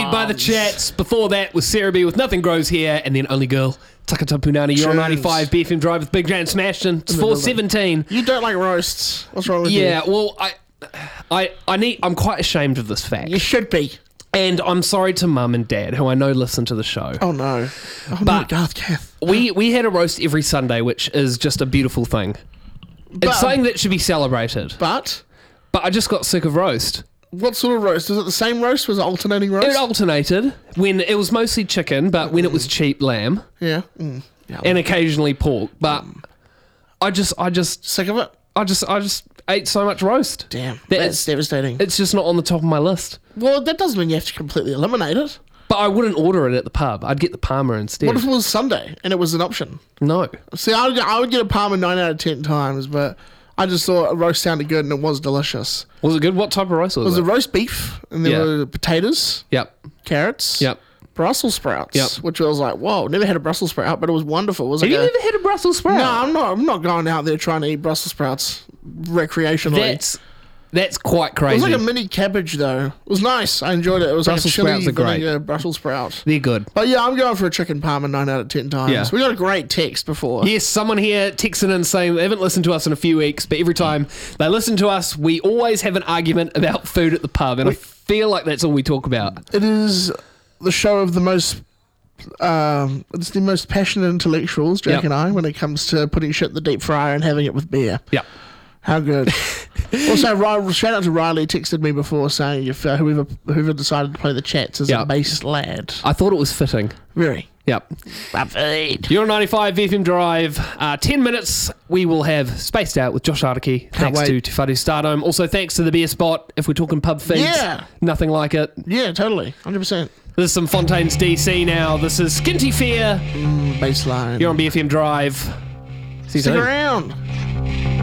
Beat by the Chats. Before that was Sarah B with Nothing Grows Here, and then Only Girl, Takata Punani. You're on 95 BFM Drive with Big Grand Smashton. It's 4:17. You don't like roasts. What's wrong with you? Yeah, well, I'm quite ashamed of this fact. You should be. And I'm sorry to Mum and Dad, who I know listen to the show. Oh no. Oh But no, Garth Kath. We had a roast every Sunday, which is just a beautiful thing. It's something that should be celebrated. But I just got sick of roast. what sort of roast? Was it the same roast? Was it alternating roast? It alternated when it was mostly chicken, but when it was cheap, lamb. Yeah. And occasionally pork. But I just Sick of it? I just ate so much roast. Damn. That's devastating. It's just not on the top of my list. Well, that doesn't mean you have to completely eliminate it. But I wouldn't order it at the pub. I'd get the Parma instead. What if it was Sunday and it was an option? No. See, I would get a Parma 9 out of 10 times, but I just thought a roast sounded good and it was delicious. Was it good? What type of roast was It was it? a roast beef, and there were potatoes, Yep. carrots, Yep. Brussels sprouts, Yep. which I was like, whoa, never had a Brussels sprout, but it was wonderful. It was Have like you ever had a Brussels sprout? No, I'm not going out there trying to eat Brussels sprouts recreationally. That's quite It crazy. was like a mini cabbage, though. It was nice. I enjoyed it. It was Brussels like a sprouts chili are great. vinegar Brussels sprout. They're good. But yeah, I'm going for a chicken parma 9 out of 10 times. Yeah. We got a great text before. Yes, someone here texting in saying they haven't listened to us in a few weeks, but every time they listen to us, we always have an argument about food at the pub, and I feel like that's all we talk about. It is the show of the most... it's the most passionate intellectuals, Jake Yep. and I, when it comes to putting shit in the deep fryer and having it with beer. Yeah. How good. Also, shout out to Riley, texted me before saying if whoever decided to play the chats is Yep. a base lad. I thought it was fitting. Very. Yep. You're on 95 BFM Drive. 10 minutes, we will have Spaced Out with Josh Artiki. Thanks wait. to Te Whatu Stardome. Also, thanks to the beer spot. If we're talking pub feeds, Yeah. nothing like it. Yeah, totally. 100%. This is some Fontaine's DC now. This is Skinty Fear. Baseline. You're on BFM Drive. See you Stick soon. around.